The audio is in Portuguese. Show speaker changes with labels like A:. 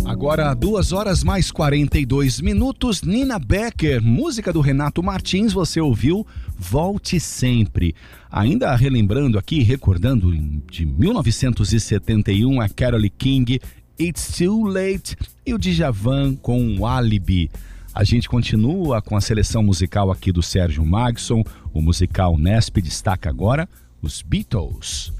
A: Agora 2 horas mais 42 minutos, Nina Becker, música do Renato Martins, você ouviu Volte Sempre. Ainda relembrando aqui, recordando de 1971 a Carole King, It's Too Late, e o Djavan com o Alibi. A gente continua com a seleção musical aqui do Sérgio Magson, o musical Nesp destaca agora os Beatles.